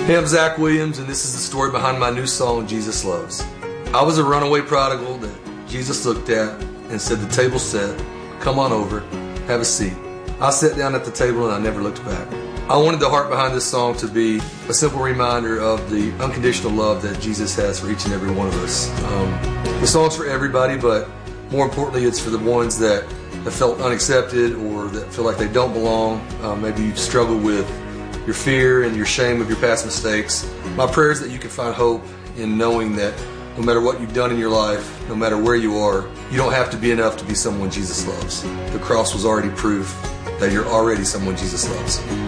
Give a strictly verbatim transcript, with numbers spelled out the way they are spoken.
Hey, I'm Zach Williams, and this is the story behind my new song, Jesus Loves. I was a runaway prodigal that Jesus looked at and said, "The table's set, come on over, have a seat." I sat down at the table and I never looked back. I wanted the heart behind this song to be a simple reminder of the unconditional love that Jesus has for each and every one of us. Um, the song's for everybody, but more importantly, it's for the ones that have felt unaccepted or that feel like they don't belong. Uh, maybe you've struggled with your fear and your shame of your past mistakes. My prayer is that you can find hope in knowing that no matter what you've done in your life, no matter where you are, you don't have to be enough to be someone Jesus loves. The cross was already proof that you're already someone Jesus loves.